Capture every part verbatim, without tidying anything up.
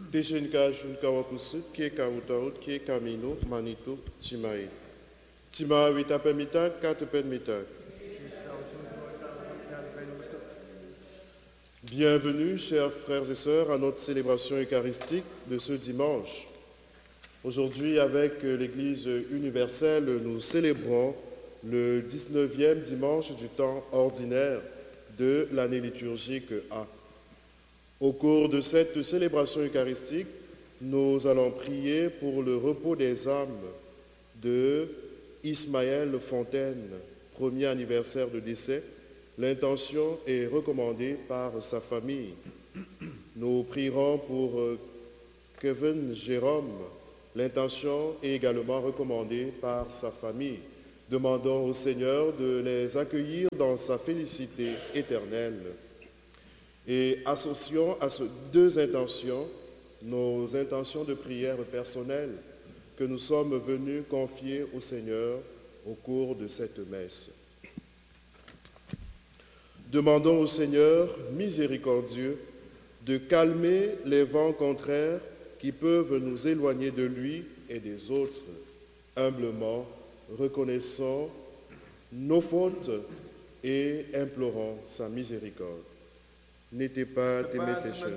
Tishinka shunka wapusu, kie kautaut, kie kamino, manito, timae. Tima vitapemita, katepemita. Bienvenue, chers frères et sœurs, à notre célébration eucharistique de ce dimanche. Aujourd'hui, avec l'Église universelle, nous célébrons le dix-neuvième dimanche du temps ordinaire de l'année liturgique A. Au cours de cette célébration eucharistique, nous allons prier pour le repos des âmes de Ismaël Fontaine, premier anniversaire de décès. L'intention est recommandée par sa famille. Nous prierons pour Kevin Jérôme. L'intention est également recommandée par sa famille. Demandons au Seigneur de les accueillir dans sa félicité éternelle. Et associons à ces deux intentions nos intentions de prière personnelles que nous sommes venus confier au Seigneur au cours de cette messe. Demandons au Seigneur miséricordieux de calmer les vents contraires qui peuvent nous éloigner de lui et des autres. Humblement, reconnaissons nos fautes et implorons sa miséricorde. N'était pas tes métécheurs.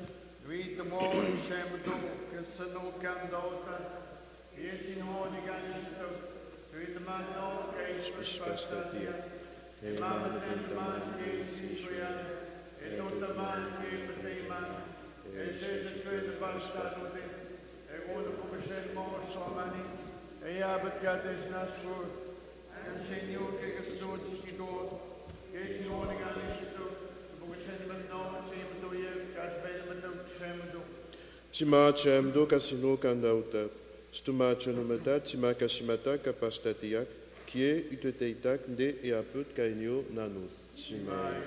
Tima chamdo kasino kandauta, stuma chanomata, tima kashimata kapastatiak, kie uteteitak de e aput kainyo nanu. Tima.